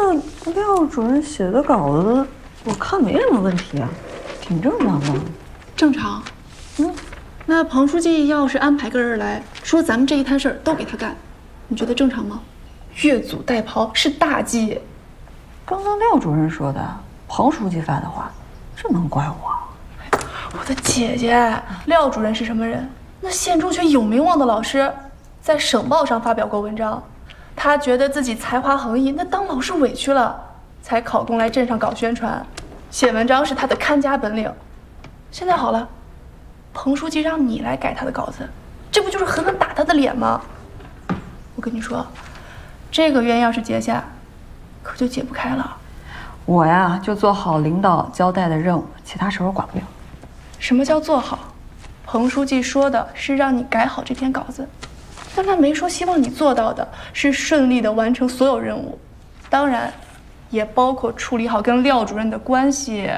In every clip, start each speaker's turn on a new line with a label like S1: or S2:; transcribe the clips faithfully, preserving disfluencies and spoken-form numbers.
S1: 个廖主任写的稿子，我看没什么问题啊，挺正常的。
S2: 正常。嗯，那彭书记要是安排个人来说，咱们这一摊事儿都给他干，你觉得正常吗？越俎代庖是大忌。
S1: 刚刚廖主任说的，彭书记发的话，这能怪我？
S2: 我的姐姐，廖主任是什么人？那县中学有名望的老师，在省报上发表过文章。他觉得自己才华横溢，那当老师委屈了，才考公来镇上搞宣传。写文章是他的看家本领。现在好了，彭书记让你来改他的稿子，这不就是狠狠打他的脸吗？我跟你说，这个冤要是结下，可就解不开了。
S1: 我呀，就做好领导交代的任务，其他事我管不了。
S2: 什么叫做好？彭书记说的是让你改好这篇稿子，但他没说希望你做到的是顺利的完成所有任务，当然，也包括处理好跟廖主任的关系。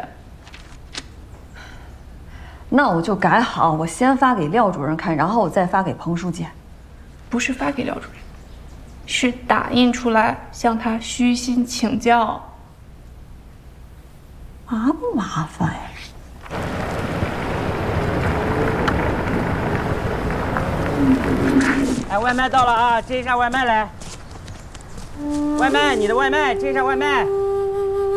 S1: 那我就改好，我先发给廖主任看，然后我再发给彭书记。
S2: 不是发给廖主任，是打印出来向他虚心请教。
S1: 麻不麻烦呀？
S3: 哎，外卖到了啊，接一下外卖来。外卖，你的外卖，接一下外卖。